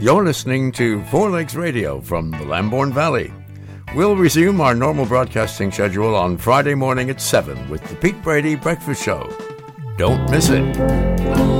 You're listening to Four Lakes Radio from the Lambourne Valley. We'll resume our normal broadcasting schedule on Friday morning at 7 with the Pete Brady Breakfast Show. Don't miss it.